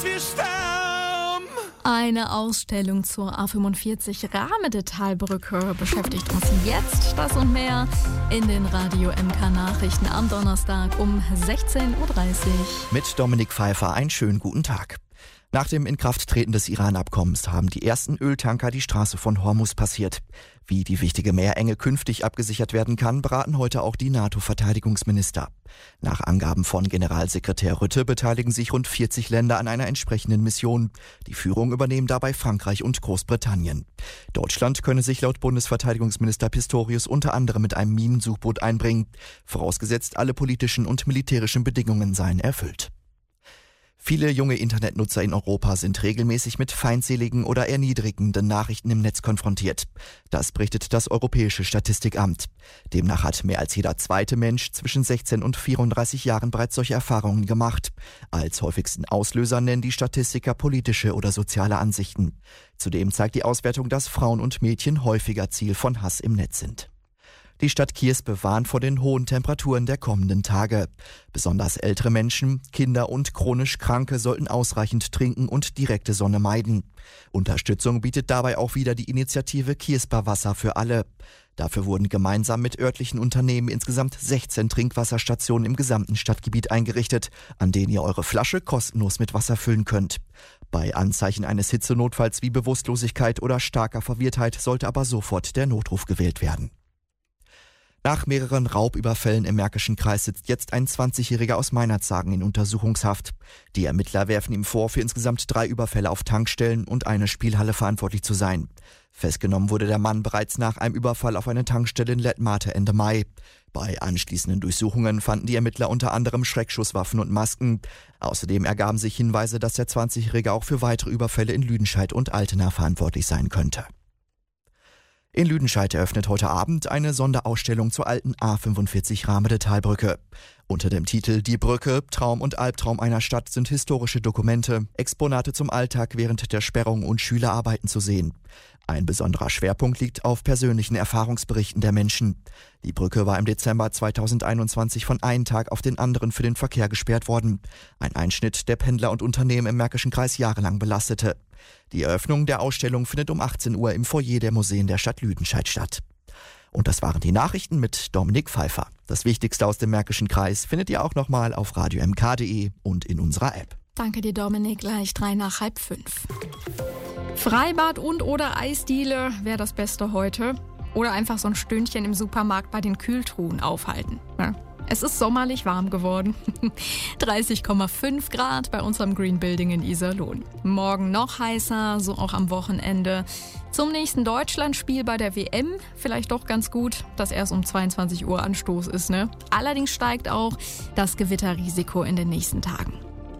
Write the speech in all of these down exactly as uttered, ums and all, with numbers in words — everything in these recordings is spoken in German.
Wir sterben! Eine Ausstellung zur A fünfundvierzig Rahmedetalbrücke beschäftigt uns jetzt. Das und mehr in den Radio M K Nachrichten am Donnerstag um sechzehn Uhr dreißig. Mit Dominik Pfeiffer einen schönen guten Tag. Nach dem Inkrafttreten des Iran-Abkommens haben die ersten Öltanker die Straße von Hormuz passiert. Wie die wichtige Meerenge künftig abgesichert werden kann, beraten heute auch die NATO-Verteidigungsminister. Nach Angaben von Generalsekretär Rutte beteiligen sich rund vierzig Länder an einer entsprechenden Mission. Die Führung übernehmen dabei Frankreich und Großbritannien. Deutschland könne sich laut Bundesverteidigungsminister Pistorius unter anderem mit einem Minensuchboot einbringen, vorausgesetzt alle politischen und militärischen Bedingungen seien erfüllt. Viele junge Internetnutzer in Europa sind regelmäßig mit feindseligen oder erniedrigenden Nachrichten im Netz konfrontiert. Das berichtet das Europäische Statistikamt. Demnach hat mehr als jeder zweite Mensch zwischen sechzehn und vierunddreißig Jahren bereits solche Erfahrungen gemacht. Als häufigsten Auslöser nennen die Statistiker politische oder soziale Ansichten. Zudem zeigt die Auswertung, dass Frauen und Mädchen häufiger Ziel von Hass im Netz sind. Die Stadt Kierspe warnt vor den hohen Temperaturen der kommenden Tage. Besonders ältere Menschen, Kinder und chronisch Kranke sollten ausreichend trinken und direkte Sonne meiden. Unterstützung bietet dabei auch wieder die Initiative Kiersper Wasser für alle. Dafür wurden gemeinsam mit örtlichen Unternehmen insgesamt sechzehn Trinkwasserstationen im gesamten Stadtgebiet eingerichtet, an denen ihr eure Flasche kostenlos mit Wasser füllen könnt. Bei Anzeichen eines Hitzenotfalls wie Bewusstlosigkeit oder starker Verwirrtheit sollte aber sofort der Notruf gewählt werden. Nach mehreren Raubüberfällen im Märkischen Kreis sitzt jetzt ein zwanzigjähriger aus Meinerzhagen in Untersuchungshaft. Die Ermittler werfen ihm vor, für insgesamt drei Überfälle auf Tankstellen und eine Spielhalle verantwortlich zu sein. Festgenommen wurde der Mann bereits nach einem Überfall auf eine Tankstelle in Lettmate Ende Mai. Bei anschließenden Durchsuchungen fanden die Ermittler unter anderem Schreckschusswaffen und Masken. Außerdem ergaben sich Hinweise, dass der zwanzigjährige auch für weitere Überfälle in Lüdenscheid und Altena verantwortlich sein könnte. In Lüdenscheid eröffnet heute Abend eine Sonderausstellung zur alten A fünfundvierzig Rahmedetalbrücke. Unter dem Titel Die Brücke, Traum und Albtraum einer Stadt sind historische Dokumente, Exponate zum Alltag während der Sperrung und Schülerarbeiten zu sehen. Ein besonderer Schwerpunkt liegt auf persönlichen Erfahrungsberichten der Menschen. Die Brücke war im Dezember zweitausendeinundzwanzig von einem Tag auf den anderen für den Verkehr gesperrt worden. Ein Einschnitt, der Pendler und Unternehmen im Märkischen Kreis jahrelang belastete. Die Eröffnung der Ausstellung findet um achtzehn Uhr im Foyer der Museen der Stadt Lüdenscheid statt. Und das waren die Nachrichten mit Dominik Pfeiffer. Das Wichtigste aus dem Märkischen Kreis findet ihr auch nochmal auf radio m k punkt d e und in unserer App. Danke dir, Dominik. Gleich drei nach halb fünf. Freibad und oder Eisdiele wäre das Beste heute. Oder einfach so ein Stündchen im Supermarkt bei den Kühltruhen aufhalten. Ja. Es ist sommerlich warm geworden. dreißig Komma fünf Grad bei unserem Green Building in Iserlohn. Morgen noch heißer, so auch am Wochenende. Zum nächsten Deutschlandspiel bei der W M. Vielleicht doch ganz gut, dass erst um zweiundzwanzig Uhr Anstoß ist, ne? Allerdings steigt auch das Gewitterrisiko in den nächsten Tagen.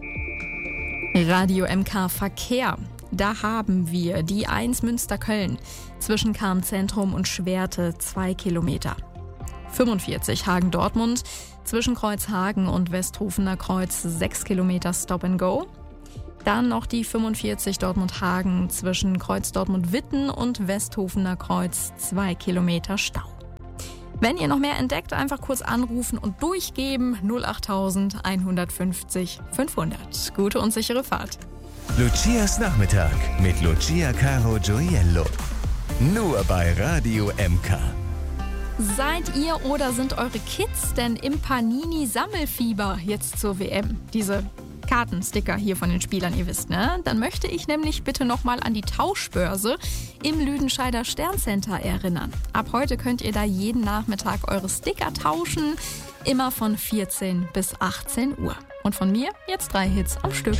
Radio M K Verkehr. Da haben wir die eins Münster-Köln zwischen Karm-Zentrum und Schwerte zwei Kilometer. fünfundvierzig Hagen-Dortmund zwischen Kreuzhagen und Westhofener Kreuz sechs Kilometer Stop and Go. Dann noch die fünfundvierzig Dortmund-Hagen zwischen Kreuz Dortmund-Witten und Westhofener Kreuz zwei Kilometer Stau. Wenn ihr noch mehr entdeckt, einfach kurz anrufen und durchgeben null acht tausend einhundertfünfzig fünfhundert. Gute und sichere Fahrt. Lucias Nachmittag mit Lucia Caro Gioiello. Nur bei Radio M K. Seid ihr oder sind eure Kids denn im Panini-Sammelfieber jetzt zur W M? Diese Kartensticker hier von den Spielern, ihr wisst, ne? Dann möchte ich nämlich bitte nochmal an die Tauschbörse im Lüdenscheider Sterncenter erinnern. Ab heute könnt ihr da jeden Nachmittag eure Sticker tauschen, immer von vierzehn bis achtzehn Uhr. Und von mir jetzt drei Hits am Stück.